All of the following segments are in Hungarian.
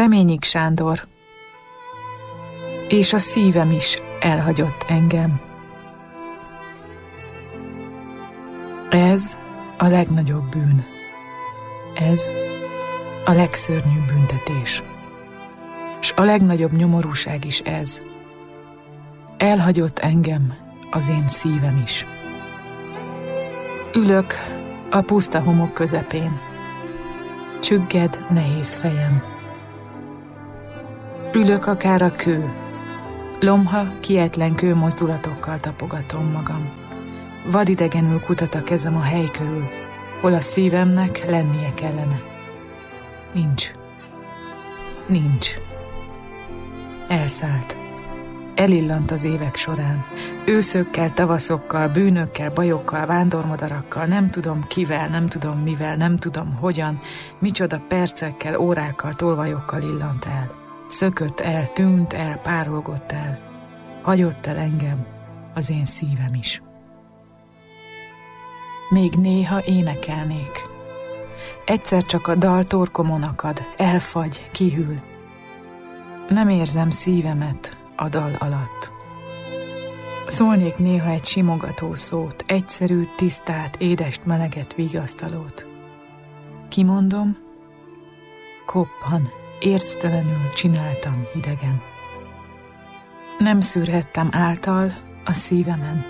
Reményik Sándor. És a szívem is elhagyott engem. Ez a legnagyobb bűn. Ez a legszörnyűbb büntetés. S a legnagyobb nyomorúság is ez. Elhagyott engem az én szívem is. Ülök a puszta homok közepén. Csügged nehéz fejem. Ülök akár a kő. Lomha, kietlen kőmozdulatokkal tapogatom magam. Vadidegenül kutat a kezem a hely körül, hol a szívemnek lennie kellene. Nincs. Nincs. Elszállt. Elillant az évek során. Őszökkel, tavaszokkal, bűnökkel, bajokkal, vándormadarakkal, nem tudom kivel, nem tudom mivel, nem tudom hogyan, micsoda percekkel, órákkal, tolvajokkal illant el. Szökött el, tűnt el, párolgott el. Hagyott el engem az én szívem is. Még néha énekelnék. Egyszer csak a dal torkomon akad, elfagy, kihűl. Nem érzem szívemet a dal alatt. Szólnék néha egy simogató szót, egyszerű, tisztát, édest, meleget, vigasztalót. Kimondom, koppan, érctelenül csináltam hidegen. Nem szűrhettem által a szívemen.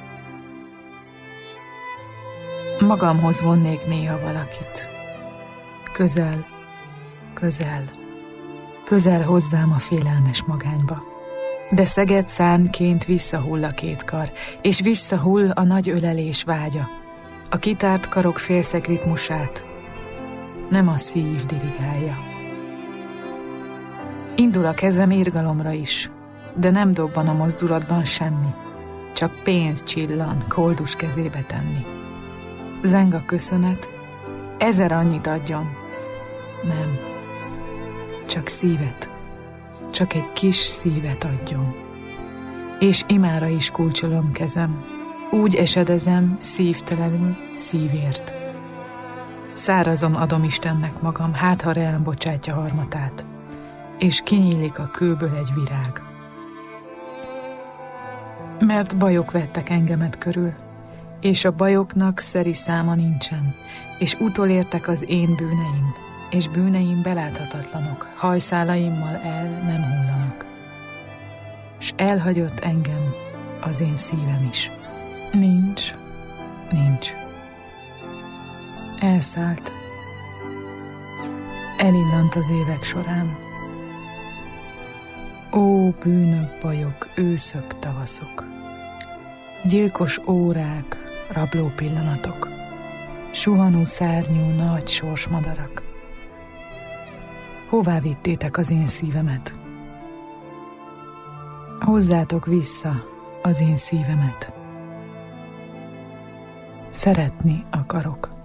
Magamhoz vonnék néha valakit. Közel, közel, közel hozzám a félelmes magányba. De szeged szárnyként visszahull a két kar, és visszahull a nagy ölelés vágya, a kitárt karok félszeg ritmusát. Nem a szív dirigálja. Indul a kezem irgalomra is, de nem dobban a mozdulatban semmi, csak pénz csillan koldus kezébe tenni. Zeng a köszönet, 1000 annyit adjon. Nem, csak szívet, csak egy kis szívet adjon. És imára is kulcsolom kezem, úgy esedezem szívtelenül szívért. Szárazon adom Istennek magam, hát ha reám bocsátja harmatát, és kinyílik a kőből egy virág. Mert bajok vettek engemet körül, és a bajoknak szeri száma nincsen, és utolértek az én bűneim, és bűneim beláthatatlanok, hajszálaimmal el nem hullanak. S elhagyott engem az én szívem is. Nincs, nincs. Elszállt. Elillant az évek során. Ó, bűnök, bajok, őszök, tavaszok, gyilkos órák, rabló pillanatok, suhanó szárnyú nagy sorsmadarak. Hová vittétek az én szívemet? Hozzátok vissza az én szívemet. Szeretni akarok.